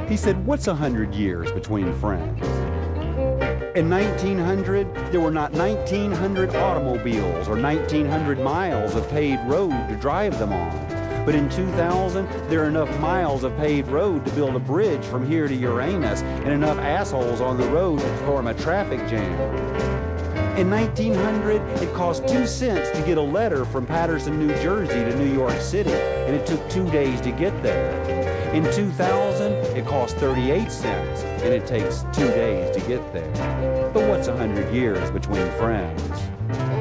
He said, "What's 100 years between friends?" In 1900, there were not 1,900 automobiles or 1,900 miles of paved road to drive them on. But in 2000, there are enough miles of paved road to build a bridge from here to Uranus and enough assholes on the road to form a traffic jam. In 1900, it cost 2 cents to get a letter from Paterson, New Jersey to New York City, and it took 2 days to get there. In 2000, it costs 38 cents, and it takes 2 days to get there. But what's 100 years between friends?